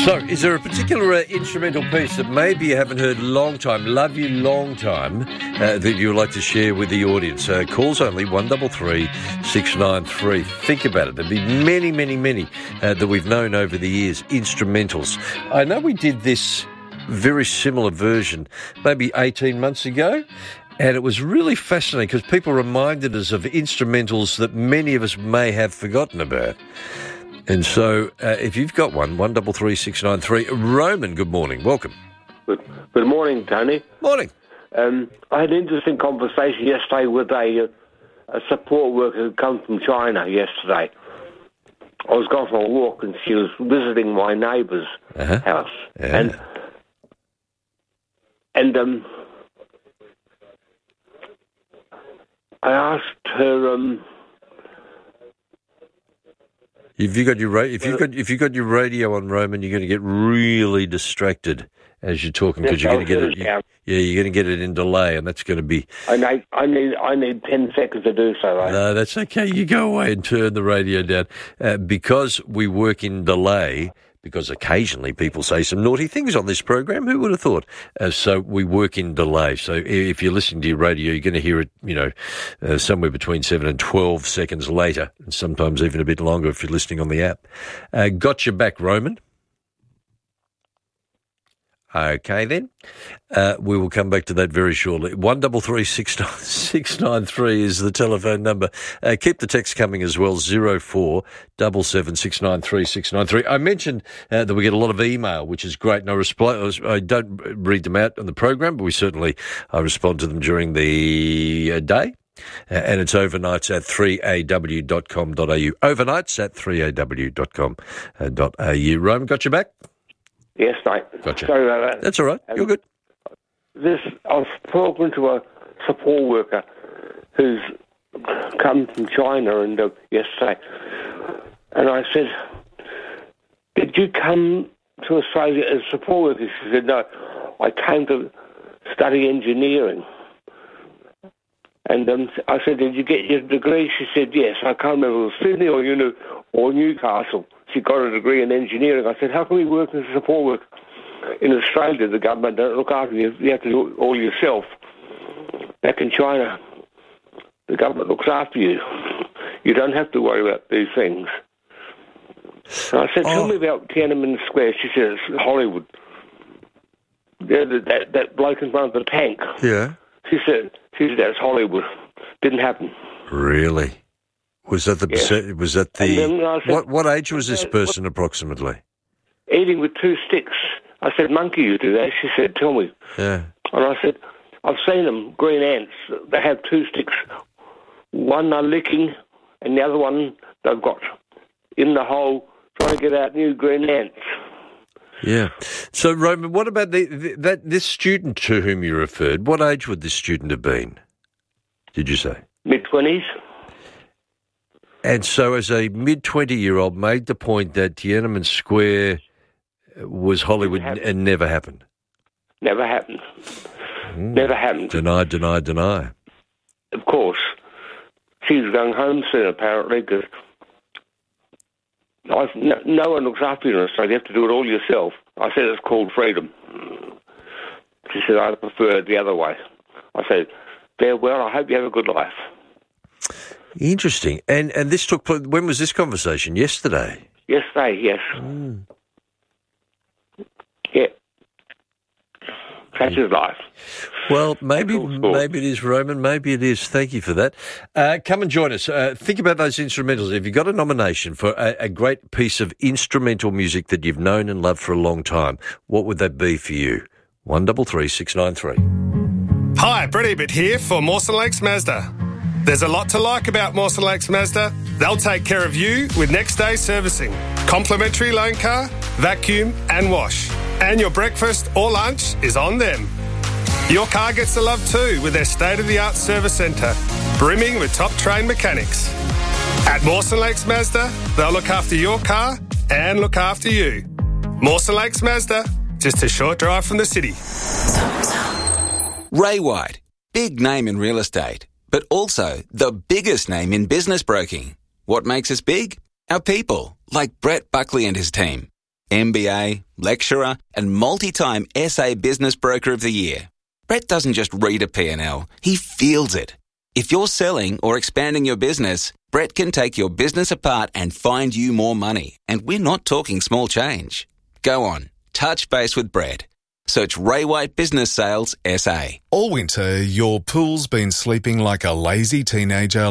So, is there a particular instrumental piece that maybe you haven't heard long time, love you long time, that you would like to share with the audience? Calls only 133 693. Think about it. There'll be many, many, many that we've known over the years, instrumentals. I know we did this very similar version maybe 18 months ago, and it was really fascinating because people reminded us of instrumentals that many of us may have forgotten about. And so, if you've got one, 133 693. Roman, good morning. Welcome. Good morning, Tony. Morning. I had an interesting conversation yesterday with a support worker who come from China yesterday. I was going for a walk and she was visiting my neighbour's house. Yeah. And I asked her... If you got your radio on, Roman, you're going to get really distracted as you're talking because you're going to get it. You're going to get it in delay, and that's going to be. I need 10 seconds to do so. Right? No, that's okay. You go away and turn the radio down because we work in delay. Because occasionally people say some naughty things on this program. Who would have thought? So we work in delay. So if you're listening to your radio, you're going to hear it, somewhere between 7 and 12 seconds later, and sometimes even a bit longer if you're listening on the app. Got your back, Roman. Okay, then. We will come back to that very shortly. 133 693 is the telephone number. Keep the text coming as well, 0477 693 693. I mentioned that we get a lot of email, which is great, and I don't read them out on the program, but I respond to them during the day. And it's overnights at 3aw.com.au. Overnights at 3aw.com.au. Roman, got your back? Yes, mate. Gotcha. Sorry about that. That's all right. You're good. I was talking to a support worker who's come from China yesterday, and I said, "Did you come to Australia as a support worker?" She said, "No, I came to study engineering." And I said, "Did you get your degree?" She said, "Yes." I can't remember if it was Sydney or Newcastle. She got a degree in engineering. I said, "How can we work as a support worker? In Australia, the government don't look after you. You have to do it all yourself. Back in China, the government looks after you. You don't have to worry about these things." And I said, "Tell me about Tiananmen Square." She said, "It's Hollywood. Yeah, that bloke in front of the tank." Yeah. She said, "That's Hollywood. Didn't happen." Really? Was that the? Yeah. Was that the? Said, what age was this person approximately? Eating with 2 sticks. I said, "Monkey, you do that." She said, "Tell me." Yeah. And I said, "I've seen them, green ants. They have 2 sticks. One they're licking, and the other one they've got in the hole trying to get out new green ants." Yeah. So, Roman, what about this student to whom you referred? What age would this student have been, did you say? Mid-20s. And so as a mid-20-year-old made the point that Tiananmen Square was Hollywood and never happened. Never happened. Never happened. Deny. Of course. She's going home soon, apparently, because no one looks after you in Australia. You have to do it all yourself. I said, "It's called freedom." She said, "I prefer it the other way." I said, "Farewell, I hope you have a good life." Interesting. And this took place, when was this conversation? Yesterday? Yesterday, yes. Yeah. Such is life. Well, maybe it is, Roman. Maybe it is. Thank you for that. Come and join us. Think about those instrumentals. If you've got a nomination for a great piece of instrumental music that you've known and loved for a long time, what would that be for you? 133 693. Hi, Brett Ebert here for Mawson Lakes Mazda. There's a lot to like about Mawson Lakes Mazda. They'll take care of you with next day servicing, complimentary loan car, vacuum and wash. And your breakfast or lunch is on them. Your car gets the love too with their state-of-the-art service centre, brimming with top-trained mechanics. At Mawson Lakes Mazda, they'll look after your car and look after you. Mawson Lakes Mazda, just a short drive from the city. Ray White, big name in real estate, but also the biggest name in business broking. What makes us big? Our people, like Brett Buckley and his team. MBA, lecturer, and multi-time SA Business Broker of the Year. Brett doesn't just read a P&L, he feels it. If you're selling or expanding your business, Brett can take your business apart and find you more money. And we're not talking small change. Go on, touch base with Brett. Search Ray White Business Sales SA. All winter, your pool's been sleeping like a lazy teenager